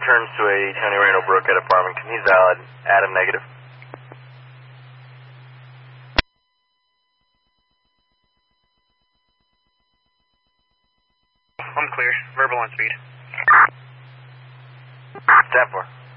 returns to a Tony Randall Brook at apartment. Can he's valid. Adam negative. I'm clear. Verbal on speed. 10-4.